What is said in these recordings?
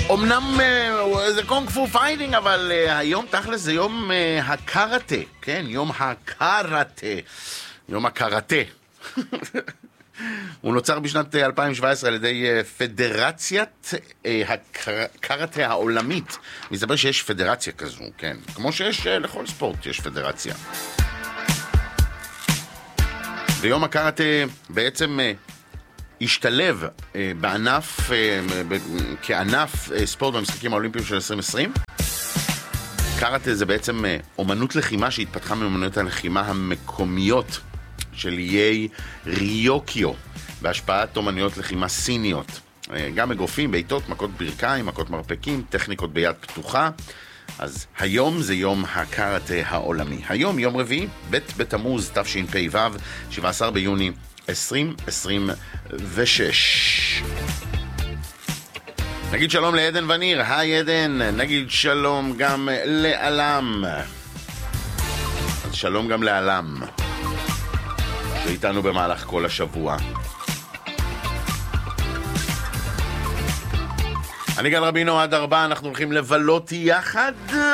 אמנם זה קונג פו פייטינג, אבל היום תכלס זה יום הקראטה, כן, יום הקראטה, יום הקראטה. הוא נוצר בשנת 2017 על ידי פדרציית הקראטה העולמית. מסתבר שיש פדרציה כזו, כן, כמו שיש לכל ספורט יש פדרציה. ויום הקראטה בעצם השתלב בענף, כענף ספורט במשחקים האולימפיים של 2020. קראטה זה בעצם אומנות לחימה שהתפתחה מאומנויות הלחימה המקומיות של איי ריוקיו, בהשפעת אומנויות לחימה סיניות. גם אגרופים, בעיטות, מכות ברכיים, מכות מרפקים, טכניקות ביד פתוחה. אז היום זה יום הקראטה העולמי. היום, יום רביעי, ב' בתמוז תשפ"ו, 17 ביוני 2026. נגיד שלום לעדן וניר, היי עדן. נגיד שלום גם לעלם. שלום גם לעלם, שאיתנו במהלך כל השבוע. אני גל רבינו עד 4, אנחנו הולכים לבלות יחד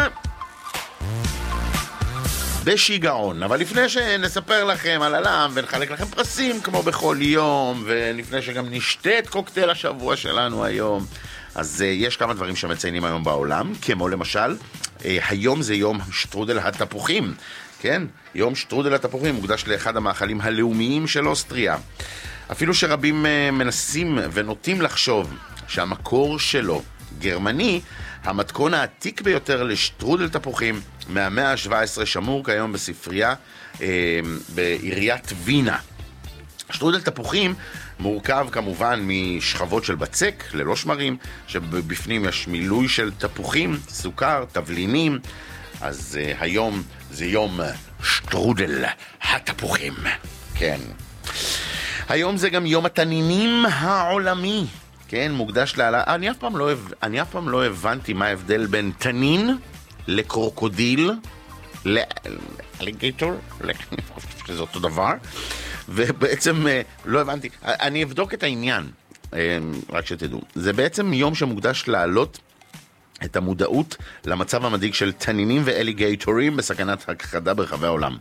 בשיגעון. אבל לפני שנספר לכם על עלם ונחלק לכם פרסים כמו בכל יום, ולפני שגם נשתה את קוקטייל השבוע שלנו היום, אז יש כמה דברים שמציינים היום בעולם, כמו למשל, היום זה יום שטרודל התפוחים. כן, יום שטרודל התפוחים מוקדש לאחד המאכלים הלאומיים של אוסטריה. אפילו שרבים מנסים ונוטים לחשוב שהמקור שלו גרמני, המתכון העתיק ביותר לשטרודל תפוחים מהמאה ה-17 שמור כיום בספרייה בעיריית וינה. שטרודל תפוחים מורכב כמובן משכבות של בצק ללא שמרים, שבפנים יש מילוי של תפוחים, סוכר, תבלינים. אז היום זה יום שטרודל התפוחים. כן. היום זה גם יום התנינים העולמי. כן, מוקדש אני אף פעם לא הבנתי מה ההבדל בין תנין לקרוקודיל, לאליגייטור, שזה אותו דבר, ובעצם לא הבנתי. אני אבדוק את העניין, רק שתדעו. זה בעצם יום שמוקדש לעלות את המודעות למצב המדאיג של תנינים ואליגייטורים בסכנת הכחדה ברחבי העולם.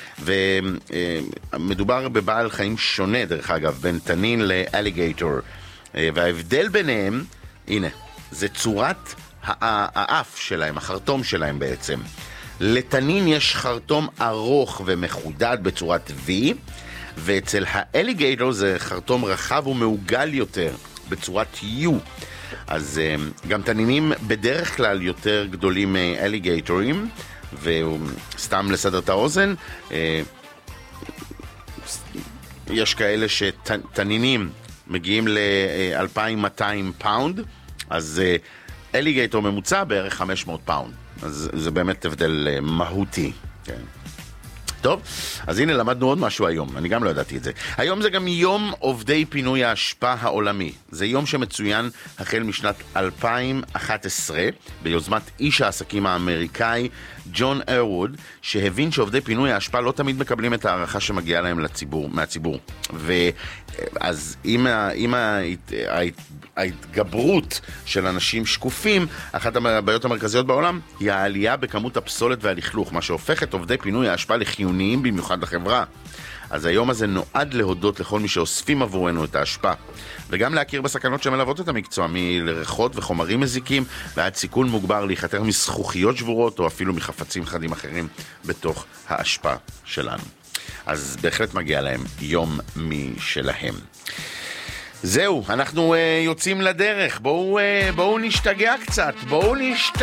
ומדובר בבעל חיים שונה, דרך אגב, בין תנין לאליגייטור. וההבדל ביניהם, הנה, זה צורת האף שלהם, החרטום שלהם בעצם. לתנין יש חרטום ארוך ומחודד בצורת V, ואצל האליגייטור זה חרטום רחב ומעוגל יותר בצורת U. אז גם תנינים בדרך כלל יותר גדולים מאליגייטורים, וסתם לסדר את האוזן, יש כאלה שתנינים מגיעים ל-2,200 פאונד, אז אליגייטור ממוצע בערך 500 פאונד. אז זה באמת הבדל מהותי. כן. טוב, אז הנה למדנו עוד משהו היום, אני גם לא ידעתי את זה. היום זה גם יום עובדי פינוי האשפה העולמי. זה יום שמצוין החל משנת 2011 ביוזמת איש העסקים האמריקאי ג'ון ארווד, שהבין שעובדי פינוי האשפה לא תמיד מקבלים את הערכה שמגיעה להם מהציבור. ואז עם ההתגברות של אנשים שקופים, אחת הבעיות המרכזיות בעולם היא העלייה בכמות הפסולת והלכלוך, מה שהופך את עובדי פינוי האשפה לחיוניים במיוחד לחברה. אז היום הזה נועד להודות לכל מי שאוספים עבורנו את האשפה, וגם להכיר בסכנות שמלוות את המקצוע, מלריחות וחומרים מזיקים ועד סיכון מוגבר להיחתר מזכוכיות שבורות או אפילו מחפצים חדים אחרים בתוך האשפה שלנו. אז בהחלט מגיע להם יום משלהם. זהו, אנחנו יוצאים לדרך. בואו נשתגע קצת,